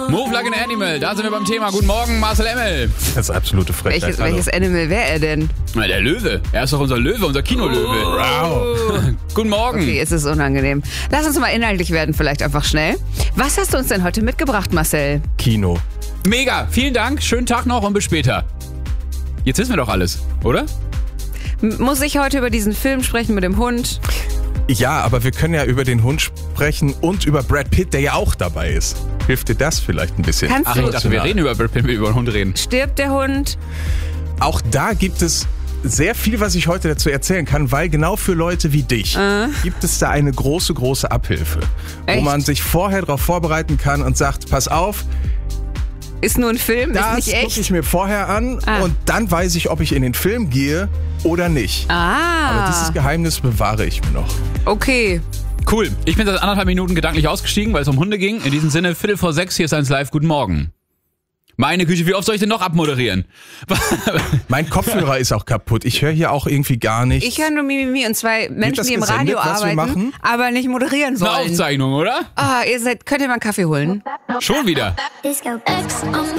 Move like an animal, da sind wir beim Thema. Guten Morgen, Marcel Emmel. Das ist absolute Frechheit. Welches Animal wäre er denn? Na, der Löwe. Er ist doch unser Löwe, unser Kinolöwe. Wow. Guten Morgen. Okay, es ist unangenehm. Lass uns mal inhaltlich werden, vielleicht einfach schnell. Was hast du uns denn heute mitgebracht, Marcel? Kino. Mega, vielen Dank, schönen Tag noch und bis später. Jetzt wissen wir doch alles, oder? Muss ich heute über diesen Film sprechen mit dem Hund? Ja, aber wir können ja über den Hund sprechen und über Brad Pitt, der ja auch dabei ist. Hilft dir das vielleicht ein bisschen? Kannst Ach, du- ich dachte, wir reden über Brad Pitt, wenn wir über den Hund reden. Stirbt der Hund? Auch da gibt es sehr viel, was ich heute dazu erzählen kann, weil genau für Leute wie dich gibt es da eine große, große Abhilfe. Echt? Wo man sich vorher darauf vorbereiten kann und sagt, pass auf, Ist nur ein Film, ist das nicht gucke echt? ich mir vorher an Ah. und dann weiß ich, ob ich in den Film gehe oder nicht. Aber dieses Geheimnis bewahre ich mir noch. Okay. Cool, ich bin seit 1,5 Minuten gedanklich ausgestiegen, weil es um Hunde ging. In diesem Sinne, 5:45, hier ist 1 Live, guten Morgen. Meine Güte, wie oft soll ich denn noch abmoderieren? Mein Kopfhörer ist auch kaputt. Ich höre hier auch irgendwie gar nichts. Ich höre nur Mimimi und zwei Menschen, das die im gesendet, Radio was wir arbeiten, machen? aber nicht moderieren Eine wollen. Aufzeichnung, oder? Könnt ihr mal einen Kaffee holen? Schon wieder. Disco X on